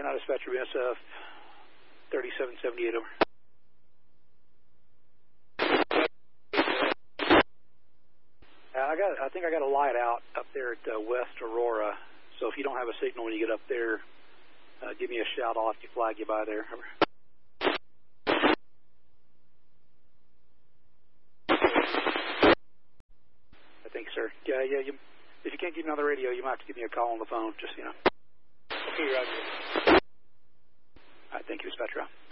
Now dispatcher, BSF 3778 over. I think I got a light out up there at West Aurora. So if you don't have a signal when you get up there, give me a shout. I'll have to flag you by there. Over. I think, sir. Yeah. If you can't get me on the radio, you might have to give me a call on the phone. Just Okay, Roger. All right, thank you, dispatcher.